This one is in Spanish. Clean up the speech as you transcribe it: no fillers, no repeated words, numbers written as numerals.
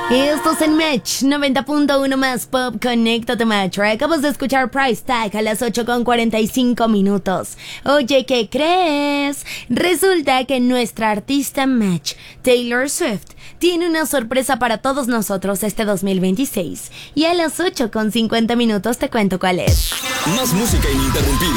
Esto es en Match 90.1 más Pop. Conéctate Match. Acabas de escuchar Price Tag a las 8:45. Oye, ¿qué crees? Resulta que nuestra artista Match, Taylor Swift, tiene una sorpresa para todos nosotros este 2026. Y a las 8:50 te cuento cuál es. Más música ininterrumpida.